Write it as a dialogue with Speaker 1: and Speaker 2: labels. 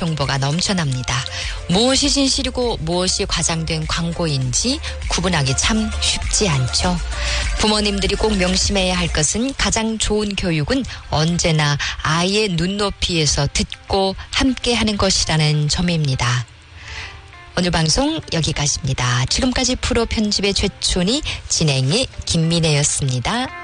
Speaker 1: 정보가 넘쳐납니다. 무엇이 진실이고 무엇이 과장된 광고인지 구분하기 참 쉽지 않죠. 부모님들이 꼭 명심해야 할 것은 가장 좋은 교육은 언제나 아이의 눈높이에서 듣고 함께하는 것이라는 점입니다. 오늘 방송 여기까지입니다. 지금까지 프로 편집의 최촌이 진행의 김민혜였습니다.